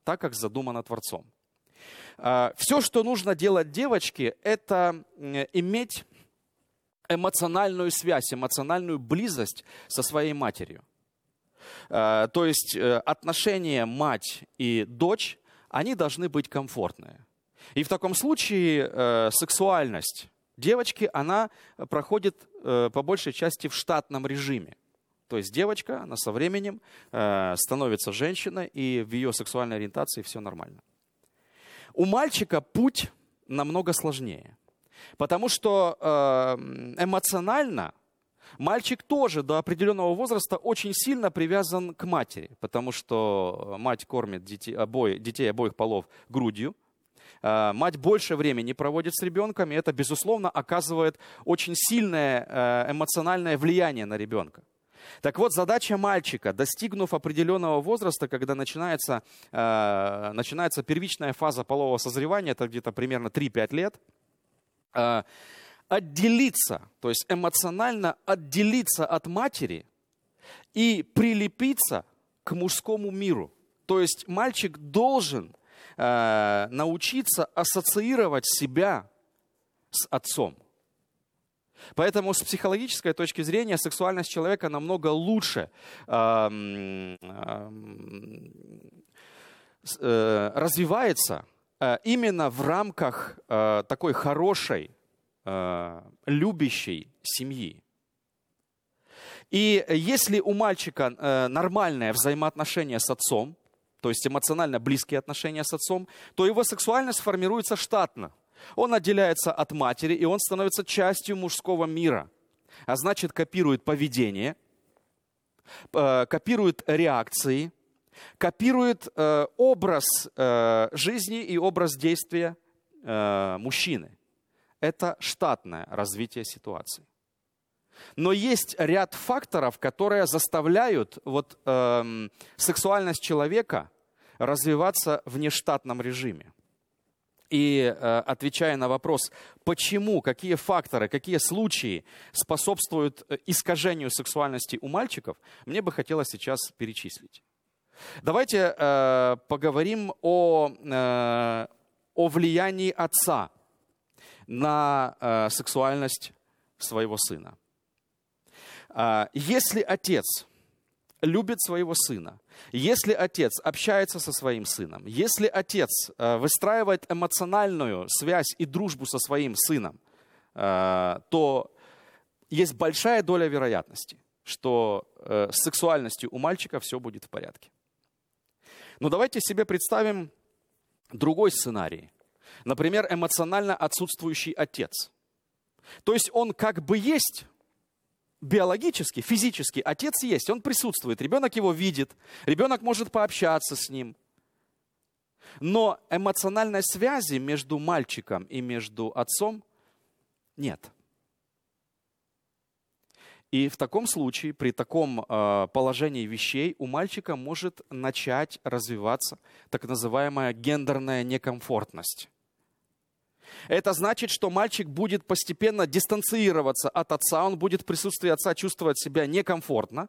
так как задумано Творцом. Все, что нужно делать девочке, это иметь эмоциональную связь, эмоциональную близость со своей матерью. То есть отношения мать и дочь, они должны быть комфортные. И в таком случае сексуальность девочки, она проходит по большей части в штатном режиме. То есть девочка, она со временем становится женщиной, и в ее сексуальной ориентации все нормально. У мальчика путь намного сложнее, потому что эмоционально мальчик тоже до определенного возраста очень сильно привязан к матери, потому что мать кормит детей обоих полов грудью, мать больше времени проводит с ребенком, и это, безусловно, оказывает очень сильное эмоциональное влияние на ребенка. Так вот, задача мальчика, достигнув определенного возраста, когда начинается первичная фаза полового созревания, это где-то примерно 3-5 лет, отделиться, то есть эмоционально отделиться от матери и прилепиться к мужскому миру. То есть мальчик должен научиться ассоциировать себя с отцом. Поэтому с психологической точки зрения сексуальность человека намного лучше развивается именно в рамках такой хорошей, любящей семьи. И если у мальчика нормальное взаимоотношение с отцом, то есть эмоционально близкие отношения с отцом, то его сексуальность формируется штатно. Он отделяется от матери, и он становится частью мужского мира. А значит, копирует поведение, копирует реакции, копирует образ жизни и образ действия мужчины. Это штатное развитие ситуации. Но есть ряд факторов, которые заставляют сексуальность человека развиваться в нештатном режиме. И отвечая на вопрос, почему, какие факторы, какие случаи способствуют искажению сексуальности у мальчиков, мне бы хотелось сейчас перечислить. Давайте поговорим о влиянии отца на сексуальность своего сына. Если отец любит своего сына, если отец общается со своим сыном, если отец выстраивает эмоциональную связь и дружбу со своим сыном, то есть большая доля вероятности, что с сексуальностью у мальчика все будет в порядке. Но давайте себе представим другой сценарий. Например, эмоционально отсутствующий отец. То есть он как бы есть, биологически, физически отец есть, он присутствует, ребенок его видит, ребенок может пообщаться с ним. Но эмоциональной связи между мальчиком и между отцом нет. И в таком случае, при таком положении вещей, у мальчика может начать развиваться так называемая гендерная некомфортность. Это значит, что мальчик будет постепенно дистанцироваться от отца, он будет в присутствии отца чувствовать себя некомфортно.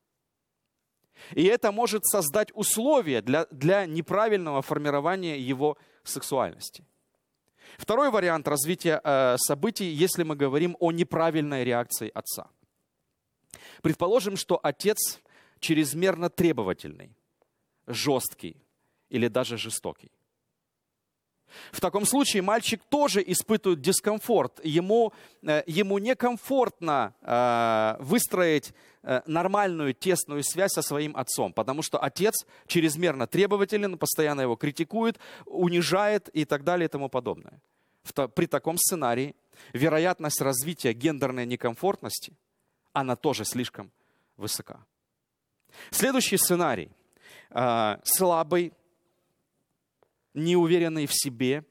И это может создать условия для неправильного формирования его сексуальности. Второй вариант развития событий, если мы говорим о неправильной реакции отца. Предположим, что отец чрезмерно требовательный, жесткий или даже жестокий. В таком случае мальчик тоже испытывает дискомфорт. Ему некомфортно выстроить нормальную, тесную связь со своим отцом, потому что отец чрезмерно требователен, постоянно его критикует, унижает и так далее и тому подобное. При таком сценарии вероятность развития гендерной некомфортности, она тоже слишком высока. Следующий сценарий. Слабый, неуверенный в себе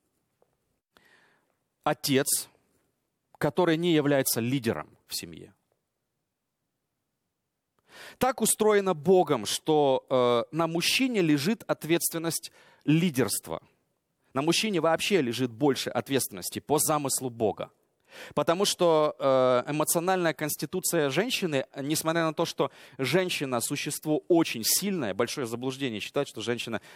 отец, который не является лидером в семье. Так устроено Богом, что на мужчине лежит ответственность лидерства. На мужчине вообще лежит больше ответственности по замыслу Бога. Потому что эмоциональная конституция женщины, несмотря на то, что женщина – существо очень сильное, большое заблуждение считать, что женщина